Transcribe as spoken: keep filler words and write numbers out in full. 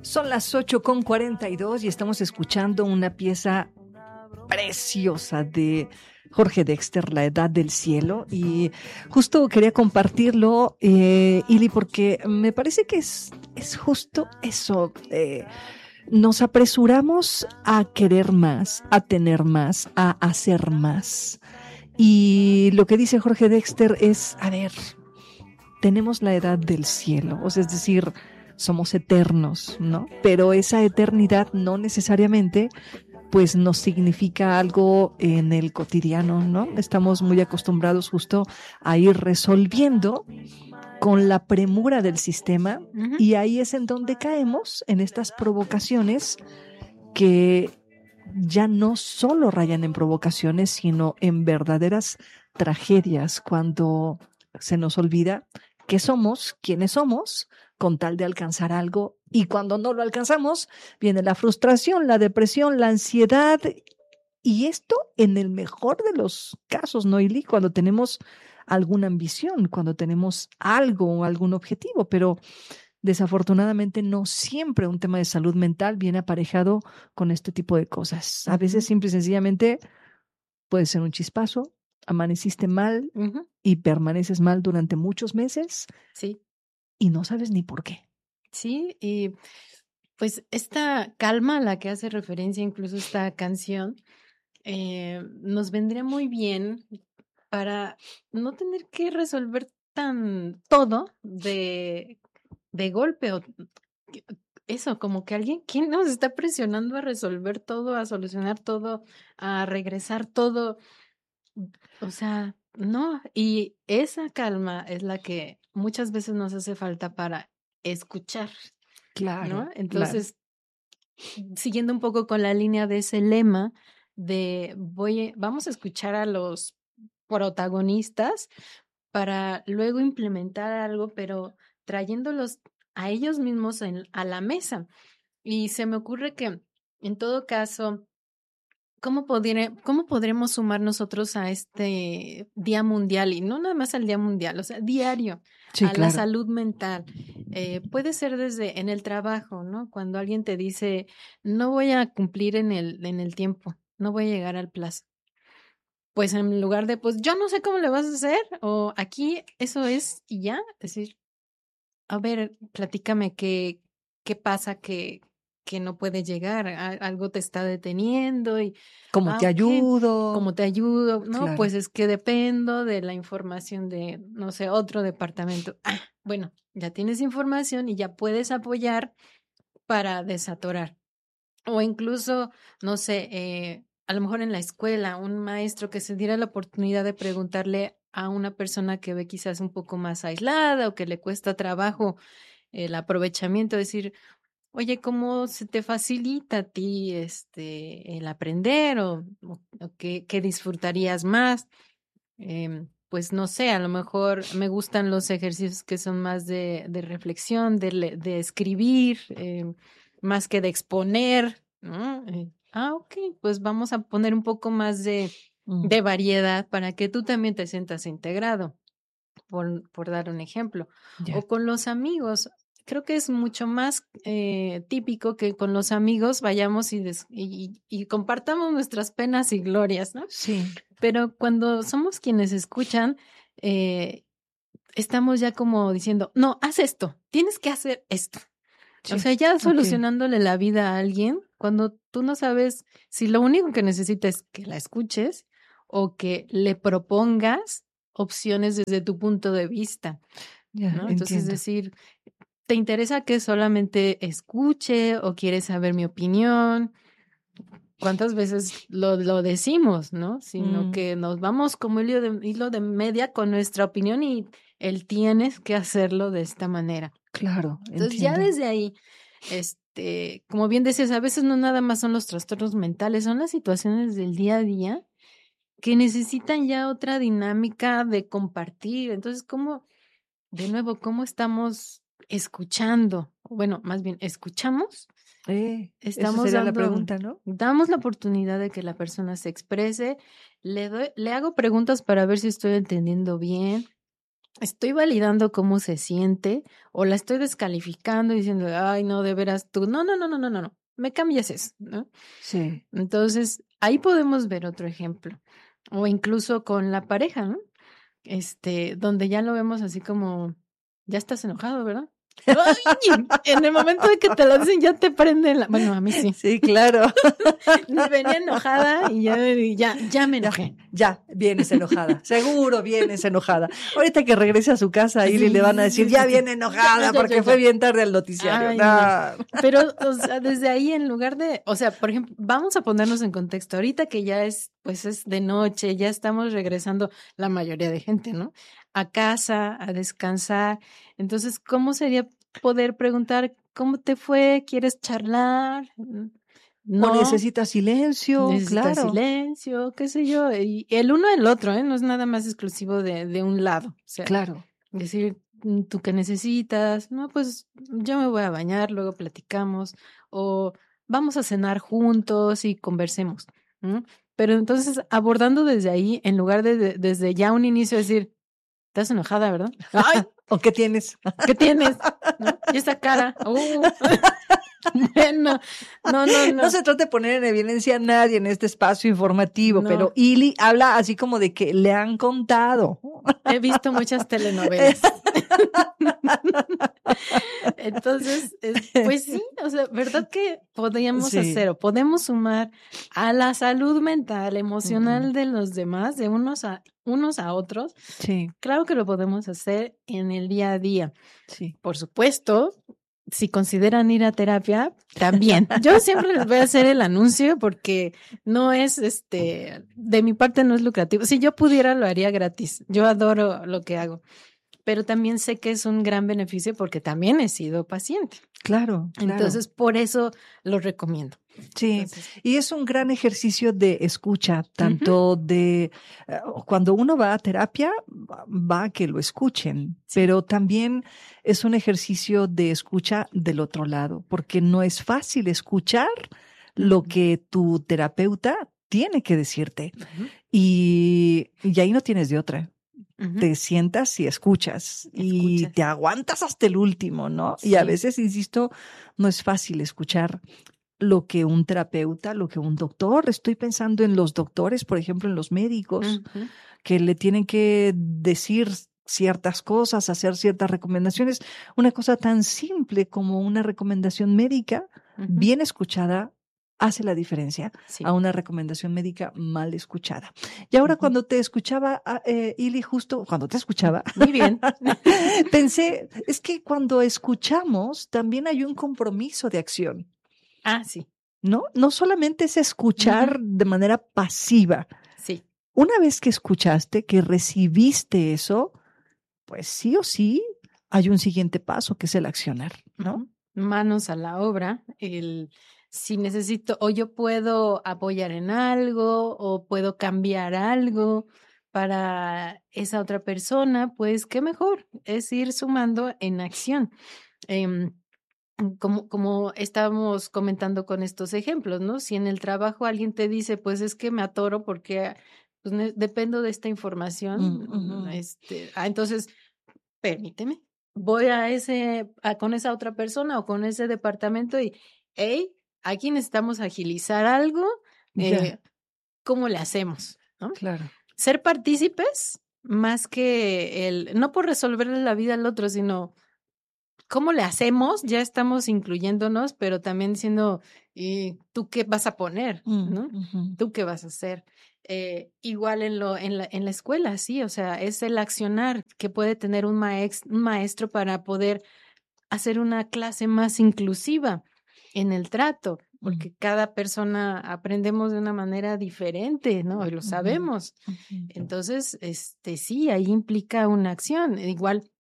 Son las ocho con cuarenta y dos y estamos escuchando una pieza preciosa de Jorge Dexter, La Edad del Cielo, y justo quería compartirlo, eh, Ili, porque me parece que es, es justo eso. Eh, nos apresuramos a querer más, a tener más, a hacer más. Y lo que dice Jorge Dexter es, a ver, tenemos la edad del cielo, o sea, es decir, somos eternos, ¿no? Pero esa eternidad no necesariamente pues nos significa algo en el cotidiano, ¿no? Estamos muy acostumbrados justo a ir resolviendo con la premura del sistema, uh-huh. Y ahí es en donde caemos en estas provocaciones que ya no solo rayan en provocaciones, sino en verdaderas tragedias, cuando se nos olvida que somos quienes somos con tal de alcanzar algo, y cuando no lo alcanzamos viene la frustración, la depresión, la ansiedad, y esto en el mejor de los casos, ¿no, Ili? Cuando tenemos alguna ambición, cuando tenemos algo, algún objetivo, pero desafortunadamente no siempre un tema de salud mental viene aparejado con este tipo de cosas. A veces simple y sencillamente puede ser un chispazo, amaneciste mal, uh-huh. y permaneces mal durante muchos meses. Sí. Y no sabes ni por qué. Sí, y pues esta calma a la que hace referencia incluso esta canción eh, nos vendría muy bien para no tener que resolver tan todo de, de golpe, o eso, como que alguien, ¿quién nos está presionando a resolver todo, a solucionar todo, a regresar todo? O sea, no, y esa calma es la que muchas veces nos hace falta para escuchar, claro, ¿no? Entonces, claro. Siguiendo un poco con la línea de ese lema de voy, vamos a escuchar a los protagonistas para luego implementar algo, pero trayéndolos a ellos mismos en, a la mesa. Y se me ocurre que, en todo caso, ¿Cómo, podría, ¿Cómo podremos sumar nosotros a este Día Mundial? Y no nada más al Día Mundial, o sea, diario, sí, a claro. la salud mental. Eh, puede ser desde en el trabajo, ¿no? Cuando alguien te dice, no voy a cumplir en el, en el tiempo, no voy a llegar al plazo. Pues en lugar de, pues yo no sé cómo le vas a hacer, o aquí eso es y ya, es decir, a ver, platícame qué, qué pasa que... que no puede llegar, algo te está deteniendo y ¿cómo ah, te ayudo? ¿Cómo te ayudo? No, claro. Pues es que dependo de la información de, no sé, otro departamento. Ah, bueno, ya tienes información y ya puedes apoyar para desatorar. O incluso, no sé, eh, a lo mejor en la escuela, un maestro que se diera la oportunidad de preguntarle a una persona que ve quizás un poco más aislada o que le cuesta trabajo el aprovechamiento, decir, oye, ¿cómo se te facilita a ti este, el aprender o, o, o qué, qué disfrutarías más? Eh, pues no sé, a lo mejor me gustan los ejercicios que son más de, de reflexión, de, le, de escribir, eh, más que de exponer, ¿no? Eh, ah, ok, pues vamos a poner un poco más de, mm. de variedad para que tú también te sientas integrado, por, por dar un ejemplo. Yeah. O con los amigos. Creo que es mucho más eh, típico que con los amigos vayamos y, des- y, y compartamos nuestras penas y glorias, ¿no? Sí. Pero cuando somos quienes escuchan, eh, estamos ya como diciendo, no, haz esto, tienes que hacer esto. Sí. O sea, ya solucionándole okay. la vida a alguien, cuando tú no sabes si lo único que necesitas es que la escuches o que le propongas opciones desde tu punto de vista, yeah, ¿no? Entonces, entiendo. es decir, ¿te interesa que solamente escuche o quieres saber mi opinión? ¿Cuántas veces lo, lo decimos, no? Sino mm. que nos vamos como hilo de, hilo de media con nuestra opinión y él tienes que hacerlo de esta manera. Claro, Entonces entiendo. ya desde ahí, este, como bien decías, a veces no nada más son los trastornos mentales, son las situaciones del día a día que necesitan ya otra dinámica de compartir. Entonces, ¿cómo, de nuevo, cómo estamos escuchando? Bueno, más bien, ¿escuchamos? Eh, Estamos esa sería dando, la pregunta, ¿no? Damos la oportunidad de que la persona se exprese, le doy, le hago preguntas para ver si estoy entendiendo bien, estoy validando cómo se siente o la estoy descalificando diciendo, ay, no, de veras tú, no, no, no, no, no, no, no, me cambias eso, ¿no? Sí. Entonces, ahí podemos ver otro ejemplo. O incluso con la pareja, ¿no? Este, donde ya lo vemos así como, ya estás enojado, ¿verdad? ¡Ay! En el momento de que te lo dicen, ya te prenden la... Bueno, a mí sí. Sí, claro. Ni venía enojada y ya, ya, ya me enojé. Ya, ya, vienes enojada. Seguro vienes enojada. Ahorita que regrese a su casa, ahí sí, le van a decir, ya viene enojada ya, ya, porque ya, ya, fue bien tarde al noticiario. Ay, no. No. Pero, o sea, desde ahí, en lugar de, o sea, por ejemplo, vamos a ponernos en contexto. Ahorita que ya es, pues es de noche, ya estamos regresando la mayoría de gente, ¿no? A casa, a descansar. Entonces, ¿cómo sería poder preguntar cómo te fue? ¿Quieres charlar? No. O necesitas silencio, necesitas claro. silencio, qué sé yo. Y el uno el otro, ¿eh? No es nada más exclusivo de, de un lado. O sea, claro. Decir, ¿tú qué necesitas? No, pues yo me voy a bañar, luego platicamos. O vamos a cenar juntos y conversemos. ¿Mm? Pero entonces, abordando desde ahí, en lugar de, de desde ya un inicio, decir, estás enojada, ¿verdad? ¡Ay! ¿O qué tienes? ¿Qué tienes? ¿No? Y esa cara. Uh. Bueno, no, no, no. No se trata de poner en evidencia a nadie en este espacio informativo, no. Pero Ili habla así como de que le han contado. He visto muchas telenovelas. Entonces, pues sí, o sea, ¿verdad que podríamos sí. hacer o podemos sumar a la salud mental, emocional uh-huh. de los demás, de unos a unos a otros? Sí. Claro que lo podemos hacer en el día a día. Sí. Por supuesto, si consideran ir a terapia, también. Yo siempre les voy a hacer el anuncio porque no es, este, de mi parte no es lucrativo. Si yo pudiera, lo haría gratis. Yo adoro lo que hago. Pero también sé que es un gran beneficio porque también he sido paciente. Claro, claro. Entonces, por eso lo recomiendo. Sí, Entonces, y es un gran ejercicio de escucha, tanto uh-huh. de uh, cuando uno va a terapia, va a que lo escuchen, sí. Pero también es un ejercicio de escucha del otro lado, porque no es fácil escuchar uh-huh. lo que tu terapeuta tiene que decirte. Uh-huh. Y, y ahí no tienes de otra. Uh-huh. Te sientas y escuchas, escuchas y te aguantas hasta el último, ¿no? Sí. Y a veces, insisto, no es fácil escuchar lo que un terapeuta, lo que un doctor, estoy pensando en los doctores, por ejemplo, en los médicos, uh-huh. que le tienen que decir ciertas cosas, hacer ciertas recomendaciones. Una cosa tan simple como una recomendación médica, uh-huh. bien escuchada, hace la diferencia sí. a una recomendación médica mal escuchada. Y ahora uh-huh. cuando te escuchaba, eh, Ili, justo cuando te escuchaba, muy bien, pensé, es que cuando escuchamos también hay un compromiso de acción. Ah, sí. ¿No? No solamente es escuchar uh-huh. de manera pasiva. Sí. Una vez que escuchaste, que recibiste eso, pues sí o sí hay un siguiente paso que es el accionar, ¿no? Uh-huh. Manos a la obra, el si necesito, o yo puedo apoyar en algo, o puedo cambiar algo para esa otra persona, pues qué mejor, es ir sumando en acción. Eh, Como, como estábamos comentando con estos ejemplos, ¿no? Si en el trabajo alguien te dice, pues es que me atoro porque pues, ne- dependo de esta información, uh-huh. este, ah, entonces, permíteme, voy a ese, a, con esa otra persona o con ese departamento y, hey, aquí necesitamos agilizar algo, eh, Yeah. ¿cómo le hacemos? ¿No? Claro. Ser partícipes más que el, no por resolverle la vida al otro, sino ¿cómo le hacemos? Ya estamos incluyéndonos, pero también diciendo, ¿y tú qué vas a poner? ¿No? Uh-huh. ¿Tú qué vas a hacer? Eh, igual en, lo, en, la, en la escuela, sí, o sea, es el accionar que puede tener un, maex, un maestro para poder hacer una clase más inclusiva en el trato, porque uh-huh. cada persona aprendemos de una manera diferente, ¿no? Y lo sabemos. Uh-huh. Entonces, este, sí, ahí implica una acción. Igual,